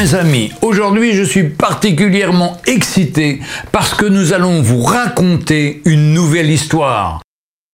mes amis, aujourd'hui je suis particulièrement excité parce que nous allons vous raconter une nouvelle histoire.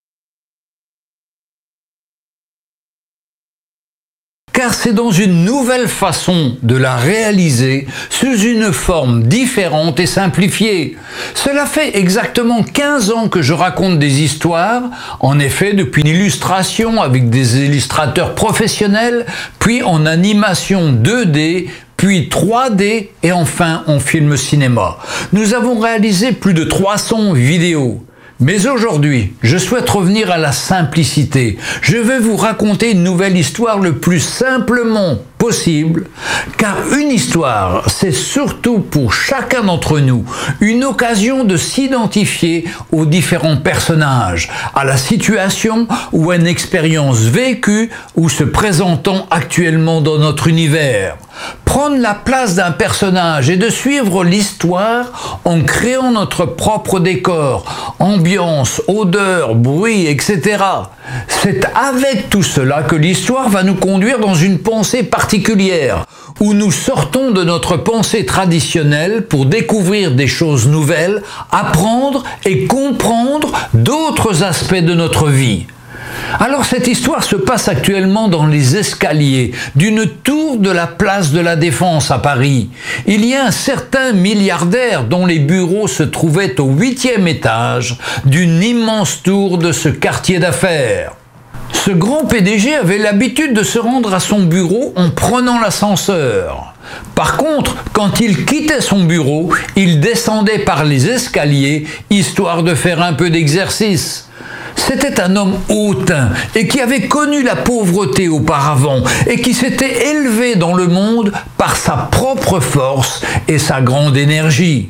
Car c'est dans une nouvelle façon de la réaliser, sous une forme différente et simplifiée. Cela fait exactement 15 ans que je raconte des histoires, en effet depuis une illustration avec des illustrateurs professionnels, puis en animation 2D, puis 3D et enfin en film cinéma. Nous avons réalisé plus de 300 vidéos. Mais aujourd'hui, je souhaite revenir à la simplicité. Je vais vous raconter une nouvelle histoire le plus simplement possible, car une histoire, c'est surtout pour chacun d'entre nous une occasion de s'identifier aux différents personnages, à la situation ou à une expérience vécue ou se présentant actuellement dans notre univers. Prendre la place d'un personnage et de suivre l'histoire en créant notre propre décor, ambiance, odeur, bruit, etc. C'est avec tout cela que l'histoire va nous conduire dans une pensée particulière, où nous sortons de notre pensée traditionnelle pour découvrir des choses nouvelles, apprendre et comprendre d'autres aspects de notre vie. Alors cette histoire se passe actuellement dans les escaliers d'une tour de la place de la Défense à Paris. Il y a un certain milliardaire dont les bureaux se trouvaient au 8e étage d'une immense tour de ce quartier d'affaires. Ce grand PDG avait l'habitude de se rendre à son bureau en prenant l'ascenseur. Par contre, quand il quittait son bureau, il descendait par les escaliers, histoire de faire un peu d'exercice. C'était un homme hautain et qui avait connu la pauvreté auparavant et qui s'était élevé dans le monde par sa propre force et sa grande énergie.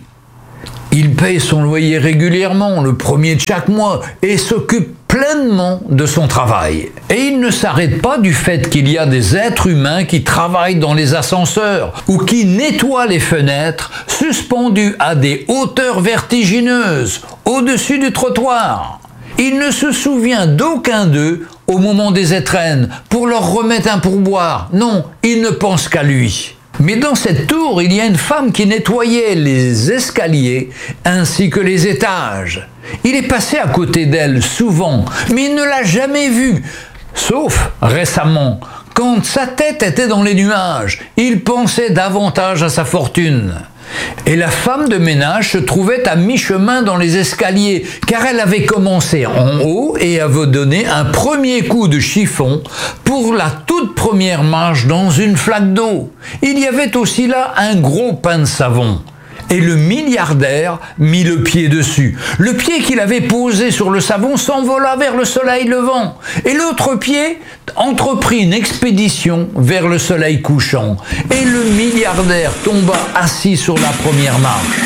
Il paye son loyer régulièrement, le premier de chaque mois, et s'occupe pleinement de son travail. Et il ne s'arrête pas du fait qu'il y a des êtres humains qui travaillent dans les ascenseurs ou qui nettoient les fenêtres suspendus à des hauteurs vertigineuses au-dessus du trottoir. Il ne se souvient d'aucun d'eux au moment des étrennes pour leur remettre un pourboire. Non, il ne pense qu'à lui. Mais dans cette tour, il y a une femme qui nettoyait les escaliers ainsi que les étages. Il est passé à côté d'elle souvent, mais il ne l'a jamais vue, sauf récemment, quand sa tête était dans les nuages. Il pensait davantage à sa fortune. Et la femme de ménage se trouvait à mi-chemin dans les escaliers, car elle avait commencé en haut et avait donné un premier coup de chiffon pour la toute première marche dans une flaque d'eau. Il y avait aussi là un gros pain de savon. Et le milliardaire mit le pied dessus. Le pied qu'il avait posé sur le savon s'envola vers le soleil levant. Et l'autre pied entreprit une expédition vers le soleil couchant. Et le milliardaire tomba assis sur la première marche.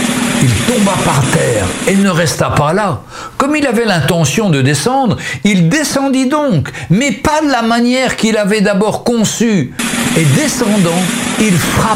Il tomba par terre et ne resta pas là. Comme il avait l'intention de descendre, il descendit donc, mais pas de la manière qu'il avait d'abord conçue. Et descendant, il frappa